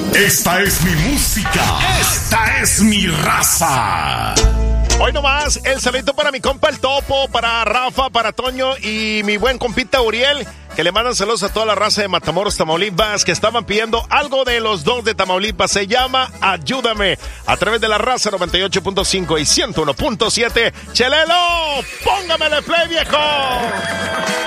Esta es mi música. Esta es mi raza. Hoy nomás, el saludito para mi compa el Topo, para Rafa, para Toño y mi buen compita Uriel, que le mandan saludos a toda la raza de Matamoros, Tamaulipas, que estaban pidiendo algo de los dos de Tamaulipas. Se llama Ayúdame, a través de la raza 98.5 y 101.7. ¡Chelelo! ¡Póngamele play, viejo!